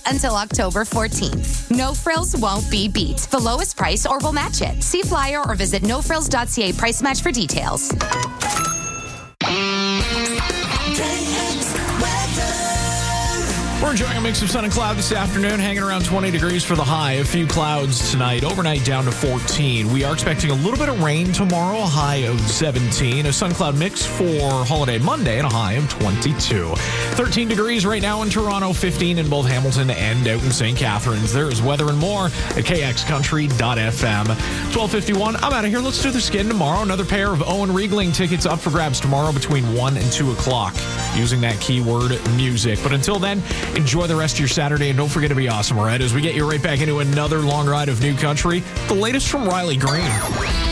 until October 14th. No Frills won't be beat. The lowest price or we'll match it. See flyer or visit nofrills.ca price match for details. We're enjoying a mix of sun and cloud this afternoon, hanging around 20 degrees for the high. A few clouds tonight, overnight down to 14. We are expecting a little bit of rain tomorrow, a high of 17. A sun cloud mix for holiday Monday and a high of 22. 13 degrees right now in Toronto, 15 in both Hamilton and out in St. Catharines. There is weather and more at kxcountry.fm. 12:51. I'm out of here. Let's do the skin tomorrow. Another pair of Owen Riegling tickets up for grabs tomorrow between 1 and 2 o'clock using that keyword music. But until then, enjoy the rest of your Saturday, and don't forget to be awesome, all right? As we get you right back into another long ride of new country, the latest from Riley Green.